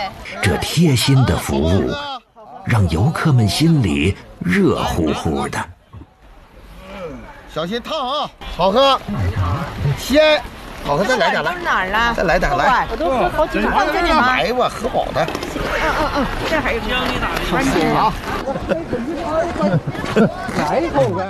这贴心的服务让游客们心里热乎乎的。 小心烫啊！好喝，鲜。好喝，再来点来。 哪儿了？ 再来点来。 我都喝好几罐这里吗？ 来吧，喝饱的。 这还有姜，你打的好鲜啊！来一口呗。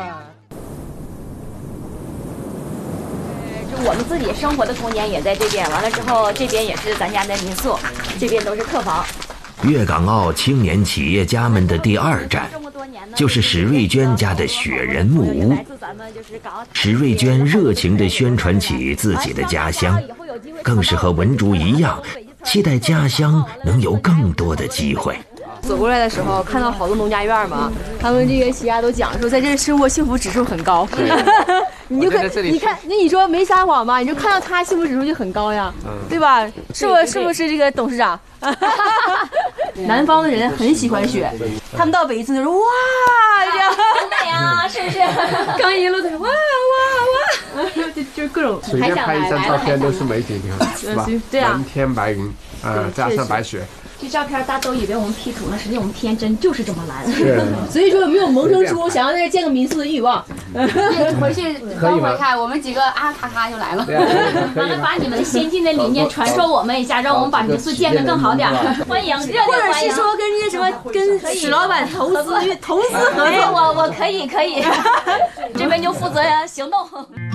我们自己生活的童年也在这边，完了之后这边也是咱家的民宿，这边都是客房。 粤港澳青年企业家们的第二站，就是史瑞娟家的雪人木屋。史瑞娟热情地宣传起自己的家乡，更是和文竹一样，期待家乡能有更多的机会。 走过来的时候，看到好多农家院嘛，他们这个企业家都讲说，在这生活幸福指数很高。你就看，那你说没撒谎吧？你就看到他幸福指数就很高呀，对吧？是不是这个董事长？南方的人很喜欢雪，他们到北京就说哇，这样很美啊，是不是？ 刚一路都是哇，就各种。 随便拍一张照片都是美景，你看是吧？ 对啊， 蓝天白云，加上白雪。 这照片大家都以为我们 P 图了，实际我们天真就是这么蓝。 所以说没有萌生出想要在这建个民宿的欲望。 回去等会儿看，我们几个啊咔咔就来了。 完了，把你们先进的理念传授我们一下，让我们把民宿建得更好点。欢迎，热烈欢迎。 或者是说跟那什么跟史老板投资合作， 我可以，这边就负责行动。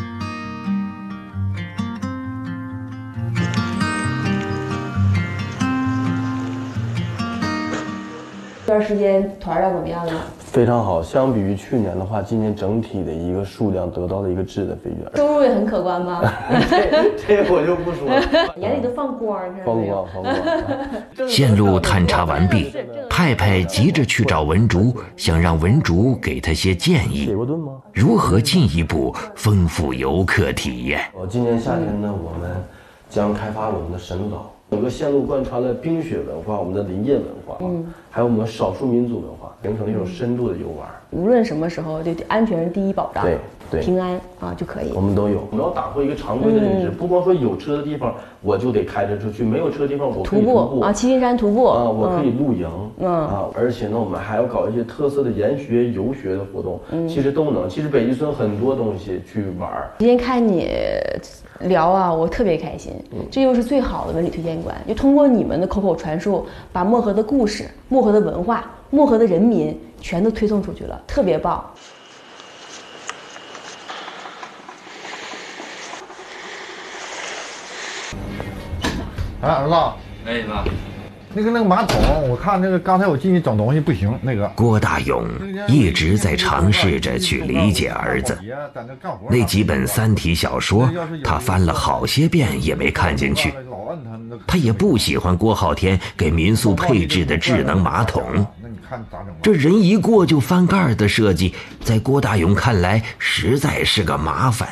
这段时间团量怎么样了？ 非常好，相比于去年的话，今年整体的一个数量得到了一个质的飞跃， 收入也很可观吧？ 这我就不说了， 眼里都放光， 放光。 线路探查完毕，派派急着去找文竹，想让文竹给他些建议， 写过盾吗？ 如何进一步丰富游客体验？ 今年夏天呢，我们将开发我们的神路岛。整个线路贯穿了冰雪文化、我们的林业文化，还有我们少数民族文化，形成一种深度的游玩。 无论什么时候，对安全是第一保障，对，平安啊就可以。 我们都有，我们要打破一个常规的认知，不光说有车的地方我就得开车出去，没有车的地方我可以徒步啊，麒麟山徒步啊， 我可以露营而且呢，我们还要搞一些特色的研学、游学的活动，其实都能。其实北极村很多东西去玩。 今天看你聊啊，我特别开心，这又是最好的文旅推荐官，就通过你们的口口传述，把漠河的故事、漠河的文化、漠河的人民全都推送出去了，特别棒。 哎，儿子， 哎妈， 那个马桶，我看那个刚才我进去整东西不行，那个。 郭大勇一直在尝试着去理解儿子。那几本三体小说，他翻了好些遍也没看进去。他也不喜欢郭浩天给民宿配置的智能马桶。这人一过就翻盖的设计，在郭大勇看来实在是个麻烦。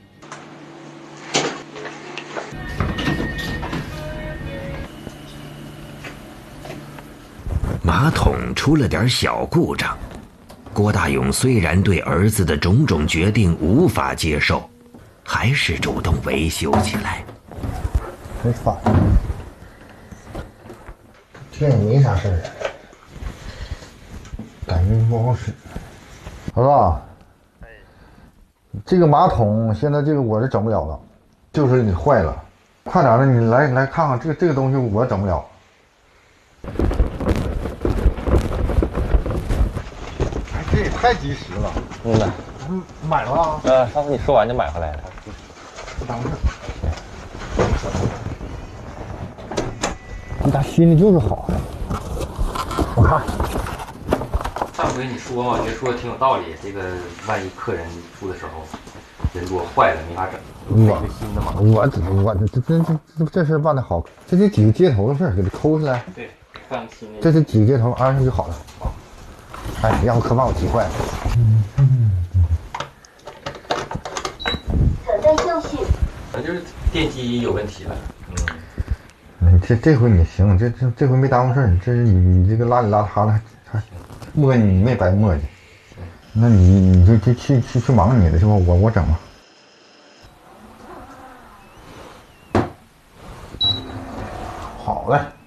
马桶出了点小故障，郭大勇虽然对儿子的种种决定无法接受，还是主动维修起来。 很烦，这也没啥事儿，感觉不好使。儿子，这个马桶现在这个我是整不了了，就是你坏了，快点的，你来看看这个东西我整不了。这也太及时了。买了。 上次你说完就买回来了。 不耽误事。你家心里就是好。我看。 上回你说嘛，我觉得说的挺有道理。这个万一客人出的时候，人如果坏了没法整，买一个新的嘛。 我这事办得好，这就几个接头的事儿，给它抠下来。 对，换新的。 这是几个接头安上就好了。哎，让客把我急坏了。 等待教训。 可能就是电机有问题了。 这回你行，这回没耽误事儿。这是你这个邋里邋遢的，还磨叽你没白磨叽。那你就去忙你的是吧？我整吧。好嘞。